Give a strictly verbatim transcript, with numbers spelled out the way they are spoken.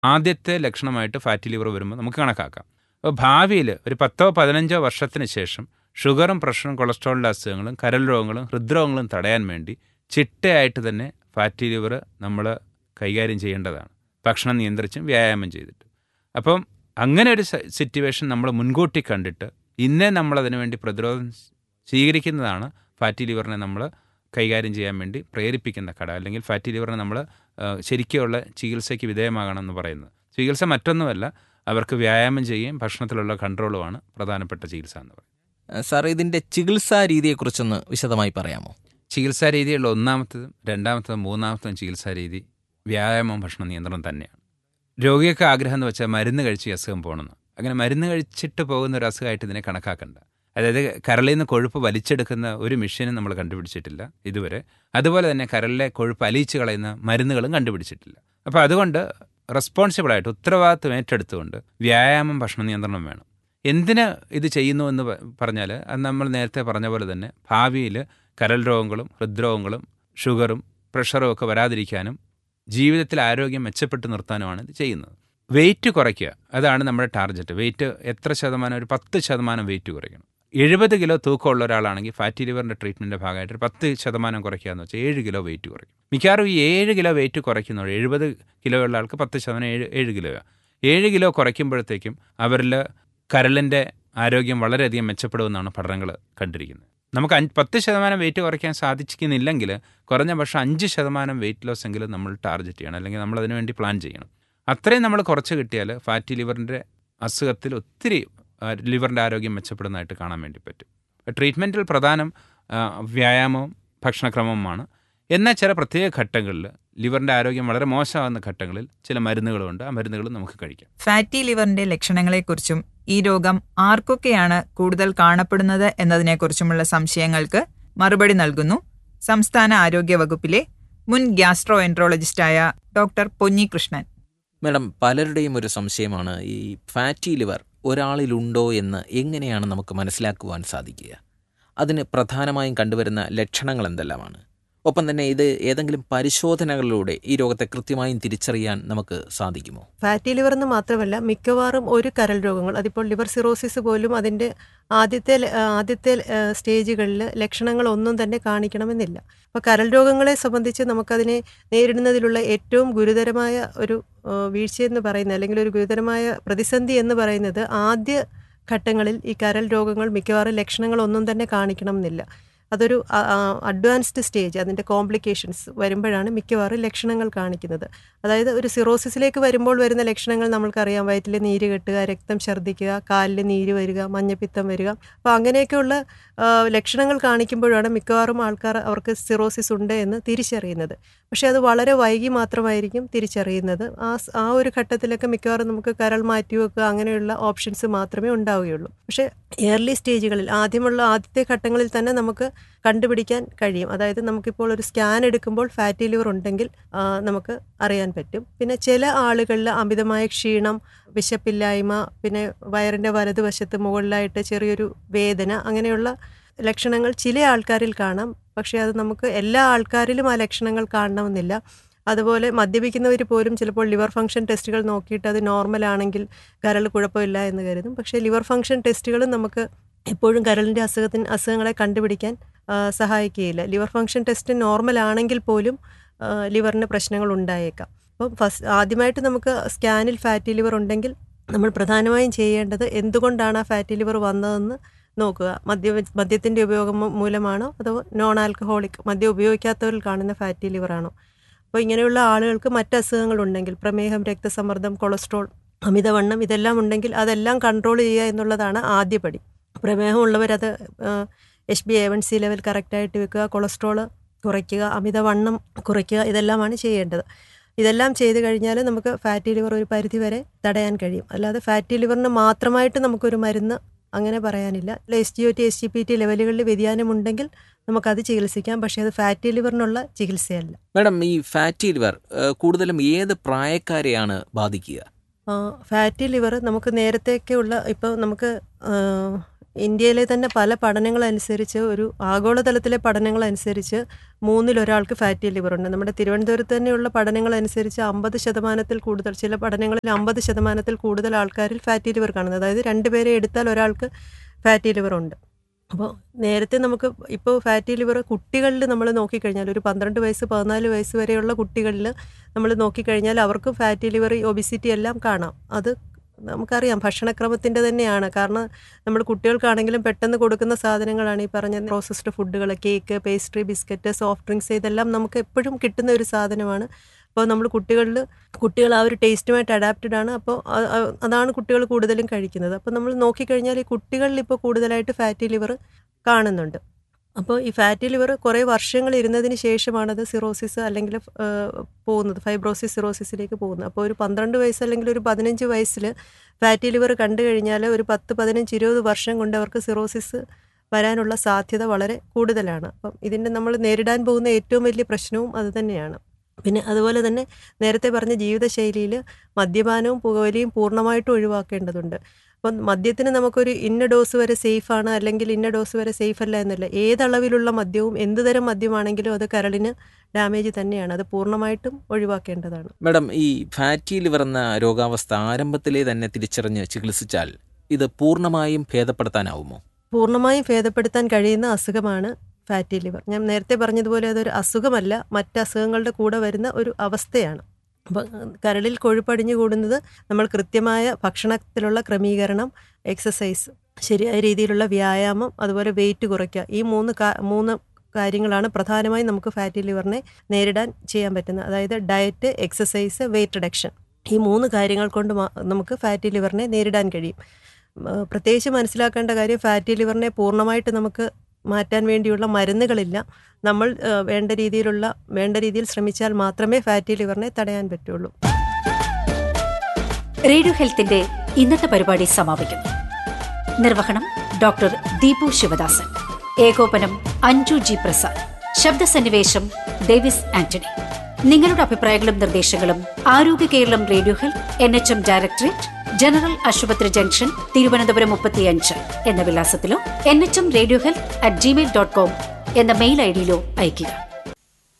ആദ്യത്തെ ലക്ഷണമായിട്ട് fatty liver വരുമ്പോൾ നമുക്ക് കണക്കാക്കാം. അപ്പോൾ ഭാവിയിൽ ഒരു പത്തോ പതിനഞ്ചോ വർഷത്തിന് ശേഷം ഷുഗറും പ്രഷറും കൊളസ്ട്രോളിൻ്റെ അസുഖങ്ങളും കരൾ രോഗങ്ങളും ഹൃദ്രോഗങ്ങളും തടയാൻ വേണ്ടി ചിട്ടയായിട്ട് തന്നെ ഫാറ്റി ലിവർ നമ്മൾ കൈകാര്യം ചെയ്യേണ്ടതാണ്, ഭക്ഷണം നിയന്ത്രിച്ചും വ്യായാമം ചെയ്തിട്ട്. അപ്പം അങ്ങനെ ഒരു സിറ്റുവേഷൻ നമ്മൾ മുൻകൂട്ടി കണ്ടിട്ട് ഇന്നേ നമ്മളതിനു വേണ്ടി പ്രതിരോധം സ്വീകരിക്കുന്നതാണ് ഫാറ്റി ലിവറിനെ നമ്മൾ കൈകാര്യം ചെയ്യാൻ വേണ്ടി പ്രേരിപ്പിക്കുന്ന ഘട. അല്ലെങ്കിൽ ഫാറ്റി ലിവറിനെ നമ്മൾ ശരിക്കുള്ള ചികിത്സയ്ക്ക് വിധേയമാകണമെന്ന് പറയുന്നത്. ചികിത്സ മറ്റൊന്നുമല്ല, അവർക്ക് വ്യായാമം ചെയ്യുകയും ഭക്ഷണത്തിലുള്ള കൺട്രോളുമാണ് പ്രധാനപ്പെട്ട ചികിത്സ എന്ന് പറയുന്നത്. സാർ, ഇതിൻ്റെ ചികിത്സാ രീതിയെക്കുറിച്ചൊന്ന് വിശദമായി പറയാമോ? ചികിത്സാ രീതിയുള്ള ഒന്നാമത്തതും രണ്ടാമത്തതും മൂന്നാമത്തതും ചികിത്സാ രീതി വ്യായാമം, ഭക്ഷണ നിയന്ത്രണം തന്നെയാണ്. രോഗിയൊക്കെ ആഗ്രഹം എന്ന് വെച്ചാൽ മരുന്ന് കഴിച്ച് ഈ അസുഖം പോകണമെന്ന്. അങ്ങനെ മരുന്ന് കഴിച്ചിട്ട് പോകുന്ന ഒരു അസുഖമായിട്ട് ഇതിനെ കണക്കാക്കണ്ട. അതായത് കരളിൽ നിന്ന് കൊഴുപ്പ് വലിച്ചെടുക്കുന്ന ഒരു മെഷീനും നമ്മൾ കണ്ടുപിടിച്ചിട്ടില്ല ഇതുവരെ. അതുപോലെ തന്നെ കരളിലെ കൊഴുപ്പ് അലിയിച്ച് കളയുന്ന മരുന്നുകളും കണ്ടുപിടിച്ചിട്ടില്ല. അപ്പോൾ അതുകൊണ്ട് റെസ്പോൺസിബിളായിട്ട് ഉത്തരവാദിത്വം ഏറ്റെടുത്തുകൊണ്ട് വ്യായാമം, ഭക്ഷണ നിയന്ത്രണം വേണം. എന്തിന് ഇത് ചെയ്യുന്നു എന്ന് പറഞ്ഞാൽ അത് നമ്മൾ നേരത്തെ പറഞ്ഞ പോലെ തന്നെ ഭാവിയിൽ കരൾ രോഗങ്ങളും ഹൃദ്രോഗങ്ങളും ഷുഗറും പ്രഷറും ഒക്കെ വരാതിരിക്കാനും ജീവിതത്തിൽ ആരോഗ്യം മെച്ചപ്പെട്ട് നിർത്താനുമാണ് ഇത് ചെയ്യുന്നത്. വെയിറ്റ് കുറയ്ക്കുക, അതാണ് നമ്മുടെ ടാർഗറ്റ്. വെയിറ്റ് എത്ര ശതമാനം? ഒരു പത്ത് ശതമാനം വെയിറ്റ് കുറയ്ക്കണം. എഴുപത് കിലോ തൂക്കമുള്ള ഒരാളാണെങ്കിൽ ഫാറ്റി ലിവറിൻ്റെ ട്രീറ്റ്മെൻറ്റിൻ്റെ ഭാഗമായിട്ട് ഒരു പത്ത് ശതമാനം കുറയ്ക്കുക എന്ന് വെച്ചാൽ ഏഴ് കിലോ വെയിറ്റ് കുറയ്ക്കും. മിക്കവാറും ഈ ഏഴ് കിലോ വെയിറ്റ് കുറയ്ക്കുന്നവർ എഴുപത് കിലോ ഉള്ള ആൾക്ക് പത്ത് ശതമാനം ഏഴ് ഏഴ് കിലോയാണ്. ഏഴ് കിലോ കുറയ്ക്കുമ്പോഴത്തേക്കും അവരിൽ കരളിൻ്റെ ആരോഗ്യം വളരെയധികം മെച്ചപ്പെടുമെന്നാണ് പഠനങ്ങൾ കണ്ടിരിക്കുന്നത്. നമുക്ക് അഞ്ച് പത്ത് ശതമാനം വെയിറ്റ് കുറയ്ക്കാൻ സാധിക്കുന്നില്ലെങ്കിൽ കുറഞ്ഞ പക്ഷേ അഞ്ച് ശതമാനം വെയിറ്റ് ലോസ് എങ്കിലും നമ്മൾ ടാർഗറ്റ് ചെയ്യണം, അല്ലെങ്കിൽ നമ്മൾ അതിനു വേണ്ടി പ്ലാൻ ചെയ്യണം. അത്രയും നമ്മൾ കുറച്ച് കിട്ടിയാൽ ഫാറ്റി ലിവറിൻ്റെ അസുഖത്തിൽ ഒത്തിരി ലിവറിൻ്റെ ആരോഗ്യം മെച്ചപ്പെടുന്നതായിട്ട് കാണാൻ വേണ്ടി പറ്റും. ട്രീറ്റ്മെൻറ്റിൽ പ്രധാനം വ്യായാമവും ഭക്ഷണക്രമവുമാണ്. എന്നാൽ ചില പ്രത്യേക ഘട്ടങ്ങളിൽ ലിവറിൻ്റെ ആരോഗ്യം വളരെ മോശമാകുന്ന ഘട്ടങ്ങളിൽ ചില മരുന്നുകളുണ്ട്. ആ മരുന്നുകൾ നമുക്ക് കഴിക്കാം. ഫാറ്റി ലിവറിന്റെ ലക്ഷണങ്ങളെക്കുറിച്ചും ഈ രോഗം ആർക്കൊക്കെയാണ് കൂടുതൽ കാണപ്പെടുന്നത് എന്നതിനെക്കുറിച്ചുമുള്ള സംശയങ്ങൾക്ക് മറുപടി നൽകുന്നു സംസ്ഥാന ആരോഗ്യ വകുപ്പിലെ മുൻ ഗ്യാസ്ട്രോ എൻട്രോളജിസ്റ്റായ ഡോക്ടർ പൊന്നികൃഷ്ണൻ. മാഡം, പലരുടെയും ഒരു സംശയമാണ് ഈ ഫാറ്റി ലിവർ ഒരാളിലുണ്ടോ എന്ന് എങ്ങനെയാണ് നമുക്ക് മനസ്സിലാക്കുവാൻ സാധിക്കുക? അതിന് പ്രധാനമായും കണ്ടുവരുന്ന ലക്ഷണങ്ങൾ എന്തെല്ലാമാണ്? ഒപ്പം തന്നെ ഇത് ഏതെങ്കിലും പരിശോധനകളിലൂടെ ഈ രോഗത്തെ കൃത്യമായും തിരിച്ചറിയാൻ നമുക്ക് സാധിക്കുമോ? ഫാറ്റി ലിവർ എന്ന് മാത്രമല്ല, മിക്കവാറും ഒരു കരൾ രോഗങ്ങൾ, അതിപ്പോൾ ലിവർ സിറോസിസ് പോലും അതിൻ്റെ ആദ്യത്തെ ആദ്യത്തെ സ്റ്റേജുകളിൽ ലക്ഷണങ്ങളൊന്നും തന്നെ കാണിക്കണമെന്നില്ല. അപ്പോൾ കരൾ രോഗങ്ങളെ സംബന്ധിച്ച് നമുക്കതിനെ നേരിടുന്നതിലുള്ള ഏറ്റവും ഗുരുതരമായ ഒരു വീഴ്ചയെന്ന് പറയുന്നത്, അല്ലെങ്കിൽ ഒരു ഗുരുതരമായ പ്രതിസന്ധി എന്ന് പറയുന്നത്, ആദ്യ ഘട്ടങ്ങളിൽ ഈ കരൾ രോഗങ്ങൾ മിക്കവാറും ലക്ഷണങ്ങളൊന്നും തന്നെ കാണിക്കണമെന്നില്ല. അതൊരു അഡ്വാൻസ്ഡ് സ്റ്റേജ്, അതിൻ്റെ കോംപ്ലിക്കേഷൻസ് വരുമ്പോഴാണ് മിക്കവാറും ലക്ഷണങ്ങൾ കാണിക്കുന്നത്. അതായത് ഒരു സിറോസിസിലേക്ക് വരുമ്പോൾ വരുന്ന ലക്ഷണങ്ങൾ നമ്മൾക്കറിയാം. വയറ്റിൽ നീര് കെട്ടുക, രക്തം ഛർദ്ദിക്കുക, കാലിൽ നീര് വരിക, മഞ്ഞപ്പിത്തം വരിക. അപ്പോൾ അങ്ങനെയൊക്കെയുള്ള ലക്ഷണങ്ങൾ കാണിക്കുമ്പോഴാണ് മിക്കവാറും ആൾക്കാർ അവർക്ക് സിറോസിസ് ഉണ്ട് എന്ന് തിരിച്ചറിയുന്നത്. പക്ഷേ അത് വളരെ വൈകി മാത്രമായിരിക്കും തിരിച്ചറിയുന്നത്. ആ ആ ഒരു ഘട്ടത്തിലൊക്കെ മിക്കവാറും നമുക്ക് കരൾ മാറ്റിവെക്കുക അങ്ങനെയുള്ള ഓപ്ഷൻസ് മാത്രമേ ഉണ്ടാവുകയുള്ളൂ. പക്ഷേ ഏർലി സ്റ്റേജുകളിൽ, ആദ്യമുള്ള ആദ്യത്തെ ഘട്ടങ്ങളിൽ തന്നെ നമുക്ക് കണ്ടുപിടിക്കാൻ കഴിയും. അതായത് നമുക്കിപ്പോൾ ഒരു സ്കാൻ എടുക്കുമ്പോൾ ഫാറ്റി ലിവർ ഉണ്ടെങ്കിൽ നമുക്ക് അറിയാൻ പറ്റും. പിന്നെ ചില ആളുകളിൽ അമിതമായ ക്ഷീണം, വിശപ്പില്ലായ്മ, പിന്നെ വയറിൻ്റെ വലതുവശത്ത് മുകളിലായിട്ട് ചെറിയൊരു വേദന, അങ്ങനെയുള്ള ലക്ഷണങ്ങൾ ചില ആൾക്കാരിൽ കാണാം. പക്ഷേ അത് നമുക്ക് എല്ലാ ആൾക്കാരിലും ആ ലക്ഷണങ്ങൾ കാണണമെന്നില്ല. അതുപോലെ മദ്യപിക്കുന്നവർ പോലും ചിലപ്പോൾ ലിവർ ഫംഗ്ഷൻ ടെസ്റ്റുകൾ നോക്കിയിട്ട് അത് നോർമൽ ആണെങ്കിൽ കരൾ കുഴപ്പമില്ല എന്ന് കരുതും. പക്ഷേ ലിവർ ഫംഗ്ഷൻ ടെസ്റ്റുകളും നമുക്ക് എപ്പോഴും കരളിൻ്റെ അസുഖത്തിന് അസുഖങ്ങളെ കണ്ടുപിടിക്കാൻ സഹായിക്കുകയില്ല. ലിവർ ഫംഗ്ഷൻ ടെസ്റ്റ് നോർമൽ ആണെങ്കിൽ പോലും ലിവറിന് പ്രശ്നങ്ങൾ ഉണ്ടായേക്കാം. അപ്പം ഫസ്റ്റ് ആദ്യമായിട്ട് നമുക്ക് സ്കാനിൽ ഫാറ്റി ലിവർ ഉണ്ടെങ്കിൽ നമ്മൾ പ്രധാനമായും ചെയ്യേണ്ടത് എന്തുകൊണ്ടാണ് ആ ഫാറ്റി ലിവർ വന്നതെന്ന് നോക്കുക. മദ്യ മദ്യത്തിൻ്റെ ഉപയോഗം മൂലമാണോ അതോ നോൺ ആൽക്കഹോളിക് മദ്യം ഉപയോഗിക്കാത്തവരിൽ കാണുന്ന ഫാറ്റി ലിവറാണോ? അപ്പോൾ ഇങ്ങനെയുള്ള ആളുകൾക്ക് മറ്റ് അസുഖങ്ങളുണ്ടെങ്കിൽ, പ്രമേഹം, രക്തസമ്മർദ്ദം, കൊളസ്ട്രോൾ, അമിതവണ്ണം, ഇതെല്ലാം ഉണ്ടെങ്കിൽ അതെല്ലാം കൺട്രോൾ ചെയ്യുക എന്നുള്ളതാണ് ആദ്യപടി. പ്രമേഹം ഉള്ളവരത് H B A one C level കറക്റ്റായിട്ട് വെക്കുക, കൊളസ്ട്രോൾ കുറയ്ക്കുക, അമിതവണ്ണം കുറയ്ക്കുക, ഇതെല്ലാമാണ് ചെയ്യേണ്ടത്. ഇതെല്ലാം ചെയ്ത് കഴിഞ്ഞാൽ നമുക്ക് ഫാറ്റി ലിവർ ഒരു പരിധി വരെ തടയാൻ കഴിയും. അല്ലാതെ ഫാറ്റി ലിവറിന് മാത്രമായിട്ട് നമുക്കൊരു മരുന്ന് അങ്ങനെ പറയാനില്ല. S G O T, S G P T ലെവലുകളിൽ വ്യതിയാനമുണ്ടെങ്കിൽ നമുക്കത് ചികിത്സിക്കാം. പക്ഷേ അത് ഫാറ്റി ലിവറിനുള്ള ചികിത്സയല്ല. മാഡം, ഈ ഫാറ്റി ലിവർ കൂടുതലും ഏത് പ്രായക്കാരെയാണ് ബാധിക്കുക? ഫാറ്റി ലിവർ നമുക്ക് നേരത്തെയൊക്കെയുള്ള, ഇപ്പോൾ നമുക്ക് ഇന്ത്യയിലെ തന്നെ പല പഠനങ്ങളനുസരിച്ച്, ഒരു ആഗോളതലത്തിലെ പഠനങ്ങളനുസരിച്ച് മൂന്നിലൊരാൾക്ക് ഫാറ്റി ലിവർ ഉണ്ട്. നമ്മുടെ തിരുവനന്തപുരത്ത് തന്നെയുള്ള പഠനങ്ങളനുസരിച്ച് അമ്പത് ശതമാനത്തിൽ കൂടുതൽ, ചില പഠനങ്ങളിൽ അമ്പത് ശതമാനത്തിൽ കൂടുതൽ ആൾക്കാരിൽ ഫാറ്റി ലിവർ കാണുന്നത്. അതായത് രണ്ടുപേരെ എടുത്താൽ ഒരാൾക്ക് ഫാറ്റി ലിവർ ഉണ്ട്. അപ്പോൾ നേരത്തെ നമുക്ക് ഇപ്പോൾ ഫാറ്റി ലിവർ കുട്ടികളിൽ നമ്മൾ നോക്കിക്കഴിഞ്ഞാൽ, ഒരു പന്ത്രണ്ട് വയസ്സ് പതിനാല് വയസ്സ് വരെയുള്ള കുട്ടികളിൽ നമ്മൾ നോക്കിക്കഴിഞ്ഞാൽ അവർക്ക് ഫാറ്റി ലിവർ, ഒബിസിറ്റി എല്ലാം കാണാം. അത് നമുക്കറിയാം ഭക്ഷണക്രമത്തിൻ്റെ തന്നെയാണ്. കാരണം നമ്മൾ കുട്ടികൾക്കാണെങ്കിലും പെട്ടെന്ന് കൊടുക്കുന്ന സാധനങ്ങളാണ് ഈ പറഞ്ഞ പ്രോസസ്ഡ് ഫുഡുകൾ, cake, pastry, biscuit, soft drinks, ഇതെല്ലാം നമുക്ക് എപ്പോഴും കിട്ടുന്ന ഒരു സാധനമാണ്. അപ്പോൾ നമ്മൾ കുട്ടികളിൽ കുട്ടികൾ ആ ഒരു ടേസ്റ്റുമായിട്ട് അഡാപ്റ്റഡ് ആണ്. അപ്പോൾ അതാണ് കുട്ടികൾ കൂടുതലും കഴിക്കുന്നത്. അപ്പോൾ നമ്മൾ നോക്കിക്കഴിഞ്ഞാൽ ഈ കുട്ടികളിൽ ഇപ്പോൾ കൂടുതലായിട്ട് ഫാറ്റി ലിവർ കാണുന്നുണ്ട്. അപ്പോൾ ഈ ഫാറ്റി ലിവർ കുറേ വർഷങ്ങൾ ഇരുന്നതിന് ശേഷമാണത് സിറോസിസ് അല്ലെങ്കിൽ പോകുന്നത്, ഫൈബ്രോസിസ് സിറോസിസിലേക്ക് പോകുന്നത്. അപ്പോൾ ഒരു പന്ത്രണ്ട് വയസ്സ് അല്ലെങ്കിൽ ഒരു പതിനഞ്ച് വയസ്സിൽ ഫാറ്റി ലിവർ കണ്ടു കഴിഞ്ഞാൽ ഒരു പത്ത് പതിനഞ്ച് ഇരുപത് വർഷം കൊണ്ട് അവർക്ക് സിറോസിസ് വരാനുള്ള സാധ്യത വളരെ കൂടുതലാണ്. അപ്പം ഇതിൻ്റെ നമ്മൾ നേരിടാൻ പോകുന്ന ഏറ്റവും വലിയ പ്രശ്നവും അത് തന്നെയാണ്. പിന്നെ അതുപോലെ തന്നെ നേരത്തെ പറഞ്ഞ ജീവിതശൈലിയിൽ മദ്യപാനവും പുകവലിയും പൂർണ്ണമായിട്ടും ഒഴിവാക്കേണ്ടതുണ്ട്. അപ്പം മദ്യത്തിന് നമുക്കൊരു ഇന്ന ഡോസ് വരെ സേഫാണ് അല്ലെങ്കിൽ ഇന്ന ഡോസ് വരെ സേഫ് അല്ല എന്നല്ല. ഏതളവിലുള്ള മദ്യവും എന്ത് തരം മദ്യമാണെങ്കിലും അത് കരളിന് ഡാമേജ് തന്നെയാണ്. അത് പൂർണ്ണമായിട്ടും ഒഴിവാക്കേണ്ടതാണ്. മാഡം, ഈ ഫാറ്റി ലിവർ എന്ന രോഗാവസ്ഥ ആരംഭത്തിലേ തന്നെ തിരിച്ചറിഞ്ഞ് ചികിത്സിച്ചാൽ ഇത് പൂർണ്ണമായും ഭേദപ്പെടുത്താനാവുമോ? പൂർണ്ണമായും ഭേദപ്പെടുത്താൻ കഴിയുന്ന അസുഖമാണ് ഫാറ്റി ലിവർ. ഞാൻ നേരത്തെ പറഞ്ഞതുപോലെ അതൊരു അസുഖമല്ല, മറ്റ് അസുഖങ്ങളുടെ കൂടെ വരുന്ന ഒരു അവസ്ഥയാണ്. അപ്പം കരളിൽ കൊഴുപ്പടിഞ്ഞു കൂടുന്നത് നമ്മൾ കൃത്യമായ ഭക്ഷണത്തിലുള്ള ക്രമീകരണം, എക്സസൈസ്, ശരിയായ രീതിയിലുള്ള വ്യായാമം, അതുപോലെ വെയിറ്റ് കുറയ്ക്കുക, ഈ മൂന്ന് മൂന്ന് കാര്യങ്ങളാണ് പ്രധാനമായും നമുക്ക് ഫാറ്റി ലിവറിനെ നേരിടാൻ ചെയ്യാൻ പറ്റുന്നത്. അതായത് ഡയറ്റ്, എക്സസൈസ്, വെയിറ്റ് റിഡക്ഷൻ, ഈ മൂന്ന് കാര്യങ്ങൾ കൊണ്ട് നമുക്ക് ഫാറ്റി ലിവറിനെ നേരിടാൻ കഴിയും. പ്രത്യേകിച്ച് മനസ്സിലാക്കേണ്ട കാര്യം, ഫാറ്റി ലിവറിനെ പൂർണ്ണമായിട്ട് നമുക്ക് മാറ്റാൻ വേണ്ടിയുള്ള മരുന്നുകളില്ല. നമ്മൾ വേണ്ട രീതിയിലുള്ള വേണ്ട രീതിയിൽ ശ്രമിച്ചാൽ മാത്രമേ ഫാറ്റി ലിവറിനെ തടയാൻ പറ്റുള്ളൂ. റേഡിയോ ഹെൽത്തിന്റെ ഇന്നത്തെ പരിപാടി സമാപിക്കുന്നു. നിർവഹണം ഡോക്ടർ ദീപു ശിവദാസൻ, ഏകോപനം അഞ്ജു ജി പ്രസാദ്, ശബ്ദസന്നിവേശം ഡേവിസ് ആന്റണി. നിങ്ങളുടെ അഭിപ്രായങ്ങളും നിർദ്ദേശങ്ങളും ആരോഗ്യ Keralam radio health, N H M directorate, general ആശുപത്രി ജംഗ്ഷൻ, തിരുവനന്തപുരം മുപ്പത്തിയഞ്ച് എന്ന വിലാസത്തിലോ N H M radio health at Gmail dot com എന്ന മെയിൽ ഐ ഡിയിലോ അയയ്ക്കുക.